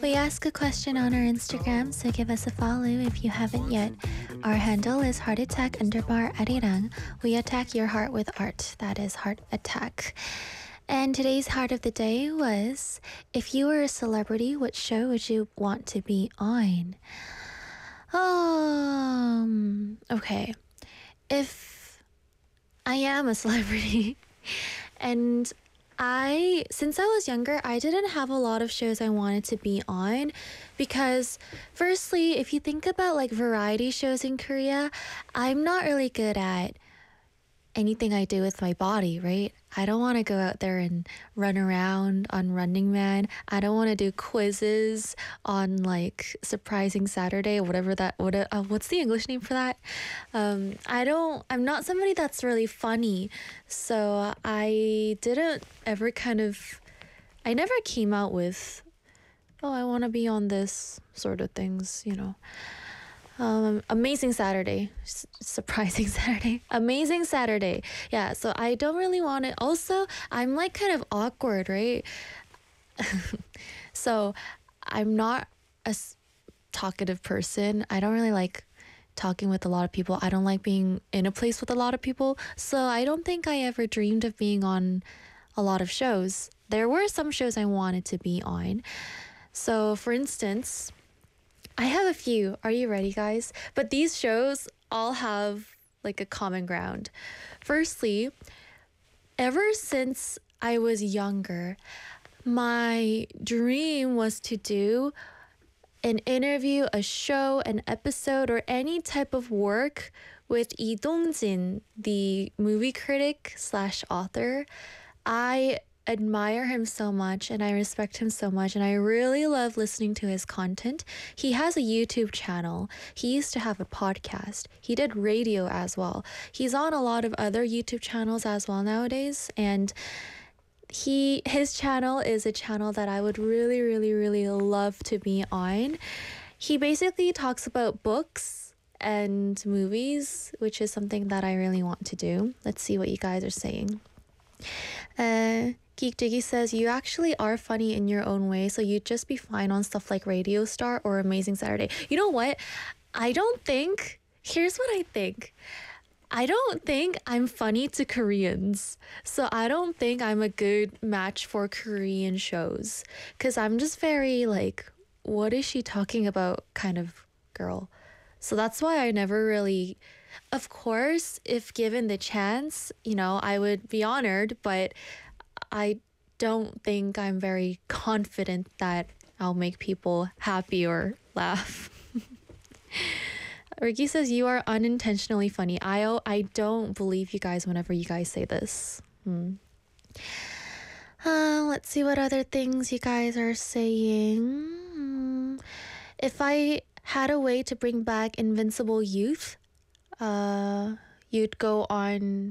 We ask a question on our Instagram, so give us a follow if you haven't yet. Our handle is heartattack_arirang. We attack your heart with art. That is Heart Attack. And today's heart of the day was, if you were a celebrity, what show would you want to be on? Okay. If I am a celebrity and since I was younger, I didn't have a lot of shows I wanted to be on because firstly, if you think about like variety shows in Korea, I'm not really good at anything I do with my body, right? I don't want to go out there and run around on Running Man. I don't want to do quizzes on like Surprising Saturday or whatever what's the English name for that? I'm not somebody that's really funny. So I never came out with, oh, I want to be on this sort of things, you know. Amazing Saturday, Surprising Saturday, Amazing Saturday. Yeah, so I don't really want it. Also, I'm like kind of awkward, right? So I'm not a talkative person. I don't really like talking with a lot of people. I don't like being in a place with a lot of people. So I don't think I ever dreamed of being on a lot of shows. There were some shows I wanted to be on. So for instance, I have a few. Are you ready, guys? But these shows all have like a common ground. Firstly, ever since I was younger, my dream was to do an interview, a show, an episode, or any type of work with Lee Dong-jin, the movie critic / author. I admire him so much and I respect him so much and I really love listening to his content. He has a YouTube channel. He used to have a podcast. He did radio as well. He's on a lot of other YouTube channels as well nowadays, and his channel is a channel that I would really, really, really love to be on. He basically talks about books and movies, which is something that I really want to do. Let's see what you guys are saying. Geek Jiggy says, you actually are funny in your own way, so you'd just be fine on stuff like Radio Star or Amazing Saturday. You know what? Here's what I think. I don't think I'm funny to Koreans. So I don't think I'm a good match for Korean shows. Because I'm just very like, what is she talking about kind of girl. So that's why I never really... Of course, if given the chance, you know, I would be honored, but I don't think I'm very confident that I'll make people happy or laugh. Ricky says, you are unintentionally funny. I don't believe you guys whenever you guys say this. Let's see what other things you guys are saying. If I had a way to bring back Invincible Youth, you'd go on